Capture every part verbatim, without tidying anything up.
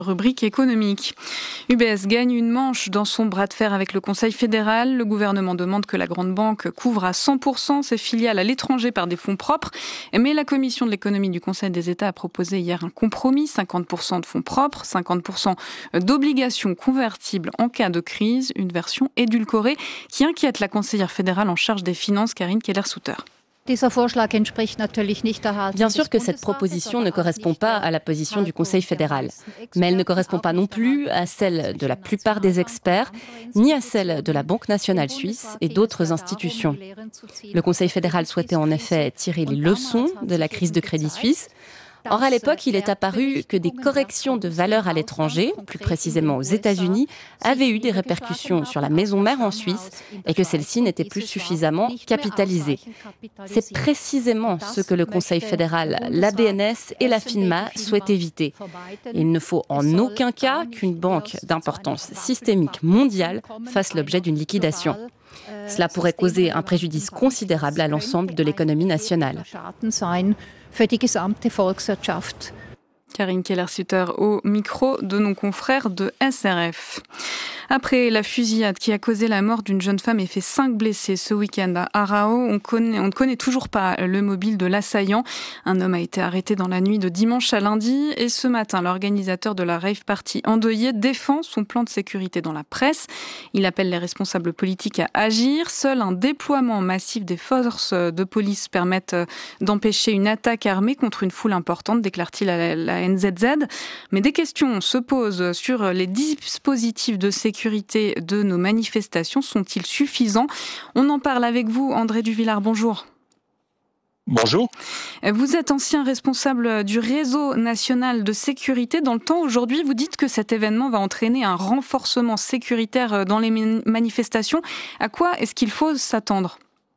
Rubrique économique. U B S gagne une manche dans son bras de fer avec le Conseil fédéral. Le gouvernement demande que la grande banque couvre à cent pour cent ses filiales à l'étranger par des fonds propres. Mais la commission de l'économie du Conseil des États a proposé hier un compromis. cinquante pour cent de fonds propres, cinquante pour cent d'obligations convertibles en cas de crise. Une version édulcorée qui inquiète la conseillère fédérale en charge des finances, Karine Keller-Sutter. Bien sûr que cette proposition ne correspond pas à la position du Conseil fédéral, mais elle ne correspond pas non plus à celle de la plupart des experts, ni à celle de la Banque nationale suisse et d'autres institutions. Le Conseil fédéral souhaitait en effet tirer les leçons de la crise de Crédit Suisse. Or, à l'époque, il est apparu que des corrections de valeur à l'étranger, plus précisément aux États-Unis, avaient eu des répercussions sur la maison mère en Suisse et que celle-ci n'était plus suffisamment capitalisée. C'est précisément ce que le Conseil fédéral, la B N S et la FINMA souhaitent éviter. Il ne faut en aucun cas qu'une banque d'importance systémique mondiale fasse l'objet d'une liquidation. Cela pourrait causer un préjudice considérable à l'ensemble de l'économie nationale. Für die gesamte Volkswirtschaft. Karine Keller-Sutter au micro de nos confrères de S R F. Après la fusillade qui a causé la mort d'une jeune femme et fait cinq blessés ce week-end à Arao, on, connaît, on ne connaît toujours pas le mobile de l'assaillant. Un homme a été arrêté dans la nuit de dimanche à lundi et ce matin, l'organisateur de la rave party endeuillée défend son plan de sécurité dans la presse. Il appelle les responsables politiques à agir. Seul un déploiement massif des forces de police permette d'empêcher une attaque armée contre une foule importante, déclare-t-il à la N Z Z. Mais des questions se posent sur les dispositifs de sécurité de nos manifestations. Sont-ils suffisants ? On en parle avec vous, André Duvillard. Bonjour. Bonjour. Vous êtes ancien responsable du réseau national de sécurité. Dans le temps, aujourd'hui, vous dites que cet événement va entraîner un renforcement sécuritaire dans les manifestations. À quoi est-ce qu'il faut s'attendre ?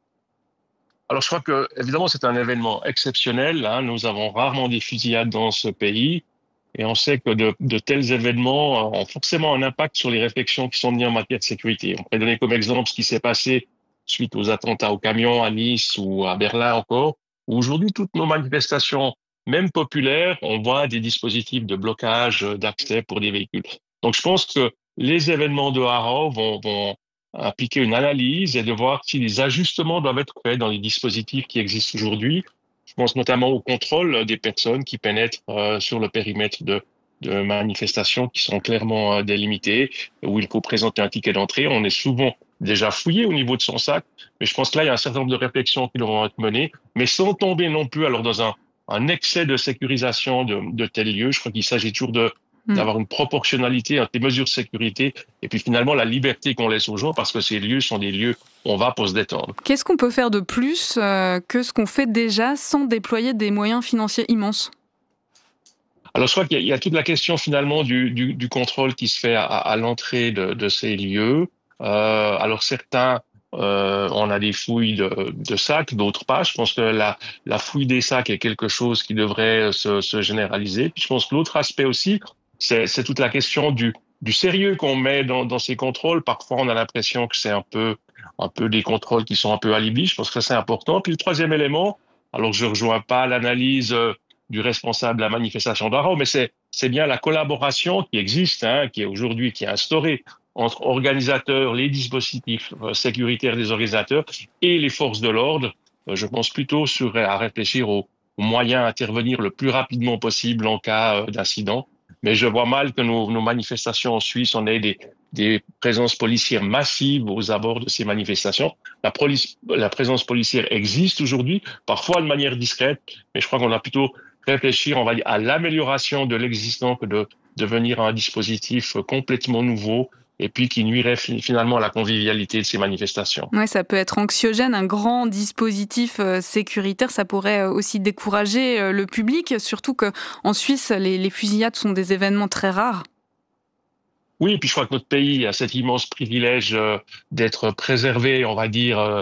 Alors, je crois que, évidemment, c'est un événement exceptionnel. Hein. Nous avons rarement des fusillades dans ce pays. Et on sait que de, de tels événements ont forcément un impact sur les réflexions qui sont menées en matière de sécurité. On pourrait donner comme exemple ce qui s'est passé suite aux attentats au camion à Nice ou à Berlin encore, où aujourd'hui, toutes nos manifestations, même populaires, on voit des dispositifs de blocage d'accès pour des véhicules. Donc, je pense que les événements de Haro vont, vont impliquer une analyse et de voir si les ajustements doivent être faits dans les dispositifs qui existent aujourd'hui. Je pense notamment au contrôle des personnes qui pénètrent euh, sur le périmètre de, de manifestations qui sont clairement euh, délimitées, où il faut présenter un ticket d'entrée. On est souvent déjà fouillé au niveau de son sac, mais je pense que là, il y a un certain nombre de réflexions qui devront être menées, mais sans tomber non plus alors dans un, un excès de sécurisation de, de tels lieux. Je crois qu'il s'agit toujours de d'avoir une proportionnalité entre les mesures de sécurité et puis finalement la liberté qu'on laisse aux gens parce que ces lieux sont des lieux où on va pour se détendre. Qu'est-ce qu'on peut faire de plus euh, que ce qu'on fait déjà sans déployer des moyens financiers immenses ? Alors je crois qu'il y a, il y a toute la question finalement du, du, du contrôle qui se fait à, à l'entrée de, de ces lieux. Euh, alors certains, euh, on a des fouilles de, de sacs, d'autres pas. Je pense que la, la fouille des sacs est quelque chose qui devrait se, se généraliser. Puis je pense que l'autre aspect aussi, C'est, c'est toute la question du, du sérieux qu'on met dans, dans ces contrôles. Parfois, on a l'impression que c'est un peu, un peu des contrôles qui sont un peu alibis. Je pense que c'est important. Puis le troisième élément, alors je ne rejoins pas l'analyse euh, du responsable de la manifestation d'Haro, mais c'est, c'est bien la collaboration qui existe, hein, qui est aujourd'hui, qui est instaurée entre organisateurs, les dispositifs euh, sécuritaires des organisateurs et les forces de l'ordre. Euh, je pense plutôt sur, à réfléchir aux, aux moyens d'intervenir le plus rapidement possible en cas euh, d'incident. Mais je vois mal que nos, nos manifestations en Suisse, on ait des, des présences policières massives aux abords de ces manifestations. La, police, la présence policière existe aujourd'hui, parfois de manière discrète, mais je crois qu'on a plutôt réfléchir, on va dire, à l'amélioration de l'existant que de devenir un dispositif complètement nouveau et puis qui nuirait finalement à la convivialité de ces manifestations. Ouais, ça peut être anxiogène, un grand dispositif euh, sécuritaire, ça pourrait euh, aussi décourager euh, le public, surtout qu'en Suisse, les, les fusillades sont des événements très rares. Oui, et puis je crois que notre pays a cet immense privilège euh, d'être préservé, on va dire, euh,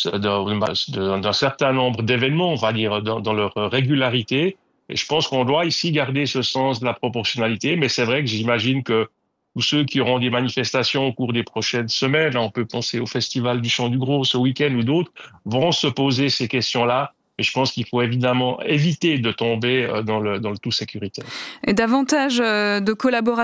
d'un, d'un certain nombre d'événements, on va dire, dans, dans leur régularité. Et je pense qu'on doit ici garder ce sens de la proportionnalité, mais c'est vrai que j'imagine que tous ceux qui auront des manifestations au cours des prochaines semaines, on peut penser au Festival du Chant du Gros ce week-end ou d'autres, vont se poser ces questions-là Mais je pense qu'il faut évidemment éviter de tomber dans le, dans le tout sécuritaire. Et davantage de collaboration